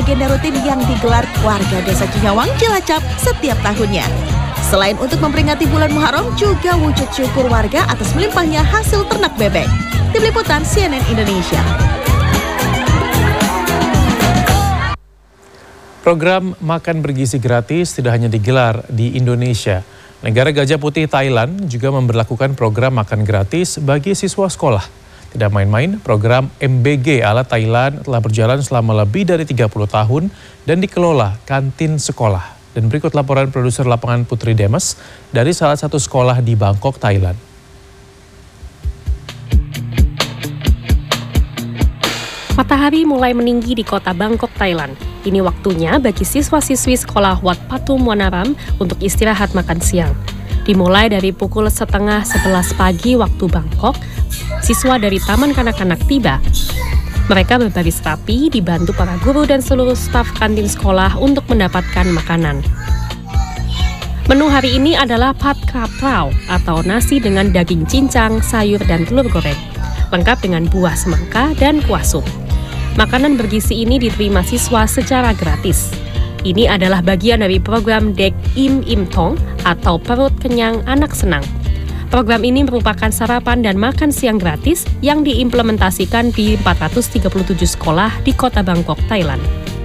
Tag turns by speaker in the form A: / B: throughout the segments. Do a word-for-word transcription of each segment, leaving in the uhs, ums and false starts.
A: agenda rutin yang digelar warga Desa Cinyawang, Cilacap setiap tahunnya. Selain untuk memperingati bulan Muharram, juga wujud syukur warga atas melimpahnya hasil ternak bebek. Tim Liputan C N N Indonesia.
B: Program makan bergizi gratis tidak hanya digelar di Indonesia. Negara Gajah Putih Thailand juga memberlakukan program makan gratis bagi siswa sekolah. Tidak main-main, program M B G ala Thailand telah berjalan selama lebih dari tiga puluh tahun dan dikelola kantin sekolah. Dan berikut laporan produser lapangan Putri Demes dari salah satu sekolah di Bangkok, Thailand.
C: Matahari mulai meninggi di kota Bangkok, Thailand. Ini waktunya bagi siswa-siswi sekolah Wat Patum Wanaram untuk istirahat makan siang. Dimulai dari pukul setengah sebelas pagi waktu Bangkok, siswa dari Taman Kanak-Kanak tiba. Mereka berbaris rapi, dibantu para guru dan seluruh staf kantin sekolah untuk mendapatkan makanan. Menu hari ini adalah Pad Krap Rau atau nasi dengan daging cincang, sayur, dan telur goreng, lengkap dengan buah semangka dan kuah sup. Makanan bergizi ini diterima siswa secara gratis. Ini adalah bagian dari program Dek Im Im Tong atau Perut Kenyang Anak Senang. Program ini merupakan sarapan dan makan siang gratis yang diimplementasikan di empat ratus tiga puluh tujuh sekolah di kota Bangkok, Thailand.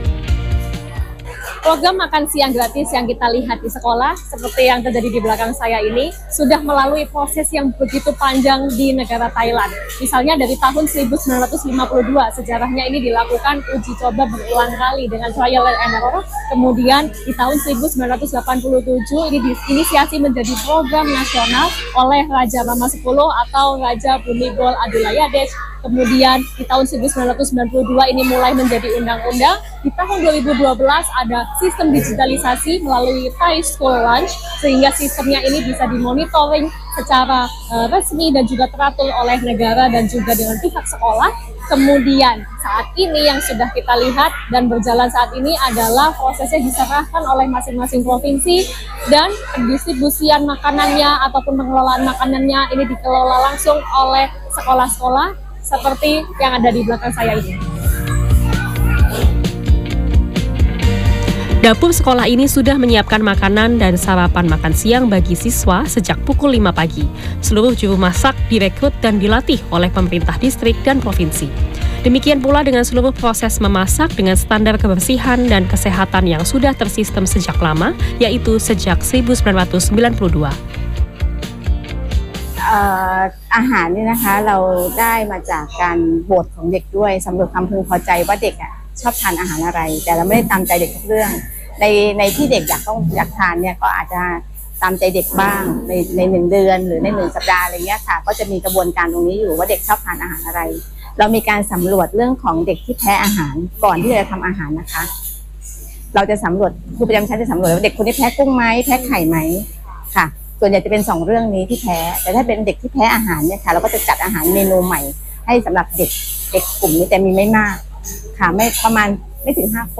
D: Program makan siang gratis yang kita lihat di sekolah, seperti yang terjadi di belakang saya ini, sudah melalui proses yang begitu panjang di negara Thailand. Misalnya dari tahun seribu sembilan ratus lima puluh dua, sejarahnya ini dilakukan uji coba berulang kali dengan trial and error. Kemudian di tahun seribu sembilan ratus delapan puluh tujuh, ini diinisiasi menjadi program nasional oleh Raja Rama sepuluh atau Raja Bhumibol Adulyadej. Kemudian di tahun seribu sembilan ratus sembilan puluh dua ini mulai menjadi undang-undang. Di tahun dua ribu dua belas ada sistem digitalisasi melalui Thai School Lunch, sehingga sistemnya ini bisa dimonitoring secara uh, resmi dan juga teratur oleh negara dan juga dengan pihak sekolah. Kemudian saat ini yang sudah kita lihat dan berjalan saat ini adalah prosesnya diserahkan oleh masing-masing provinsi dan pendistribusian makanannya ataupun pengelolaan makanannya ini dikelola langsung oleh sekolah-sekolah seperti yang ada di belakang saya ini.
C: Dapur sekolah ini sudah menyiapkan makanan dan sarapan makan siang bagi siswa sejak pukul lima pagi. Seluruh juru masak direkrut dan dilatih oleh pemerintah distrik dan provinsi. Demikian pula dengan seluruh proses memasak dengan standar kebersihan dan kesehatan yang sudah tersistem sejak lama, yaitu sejak seribu sembilan ratus sembilan puluh dua.
E: อาหารนี่นะคะเราได้มาจากการโหวตของเด็กด้วยสำรวจความพึงพอใจว่าเด็กอ่ะชอบทานอาหารอะไรแต่เราไม่ได้ตามใจเด็กทุกเรื่องในในที่เด็กอยากต้องอยากทานเนี่ยก็อาจจะตามใจเด็กบ้างในในหนึ่งเดือนหรือในหนึ่งสัปดาห์อะไรเงี้ยค่ะก็จะมีกระบวนการตรงนี้อยู่ว่าเด็กชอบทานอาหารอะไรเรามีการสำรวจเรื่องของเด็กที่แพ้อาหารก่อนที่จะทำอาหารนะคะเราจะสำรวจครูประจำชั้นจะสำรวจว่าเด็กคนนี้แพ้กุ้งไหมแพ้ไข่ไหมค่ะส่วนใหญ่จะเป็นสองเรื่องนี้ที่แพ้แต่ถ้าเป็นเด็กที่แพ้อาหารเนี่ยค่ะเราก็จะจัดอาหารเมนูใหม่ให้สำหรับเด็กเด็กกลุ่มนี้แต่มีไม่มากค่ะไม่ประมาณไม่ถึงห้าคน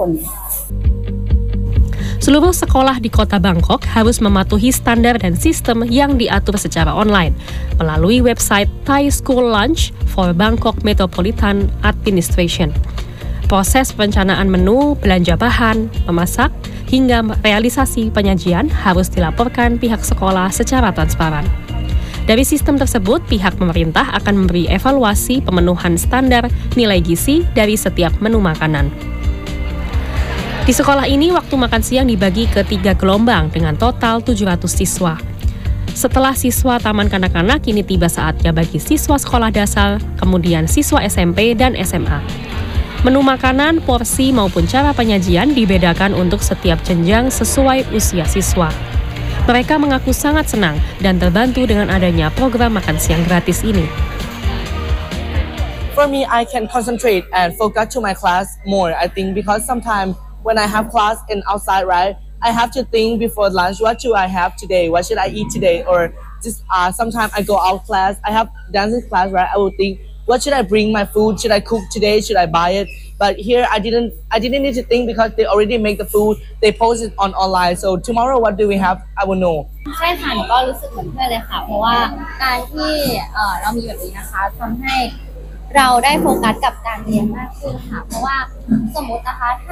C: Seluruh sekolah di kota Bangkok harus mematuhi standar dan sistem yang diatur secara online melalui website Thai School Lunch for Bangkok Metropolitan Administration. Proses perencanaan menu, belanja bahan, memasak, hingga realisasi penyajian harus dilaporkan pihak sekolah secara transparan. Dari sistem tersebut, pihak pemerintah akan memberi evaluasi pemenuhan standar nilai gizi dari setiap menu makanan. Di sekolah ini, waktu makan siang dibagi ke tiga gelombang dengan total tujuh ratus siswa. Setelah siswa Taman Kanak-Kanak, kini tiba saatnya bagi siswa sekolah dasar, kemudian siswa S M P dan S M A. Menu makanan, porsi maupun cara penyajian dibedakan untuk setiap jenjang sesuai usia siswa. Mereka mengaku sangat senang dan terbantu dengan adanya program makan siang gratis ini.
F: For me, I can concentrate and focus to my class more, I think, because sometimes when I have class in outside, right, I have to think before lunch, what do I have today? What should I eat today? Or just uh, sometimes I go out class, I have dancing class, right? I will think, what should I bring my food? Should I cook today? Should I buy it? But here I didn't I didn't need to think because they already make the food, they post it on online. So tomorrow what do we have? I will know.
D: ใช่ค่ะหนูก็รู้สึกเหมือนเพื่อนเลยค่ะเพราะว่าการที่เอ่อเรามีแบบนี้นะคะทำให้เราได้โฟกัสกับการเรียนมากขึ้นค่ะเพราะว่าสมมตินะคะ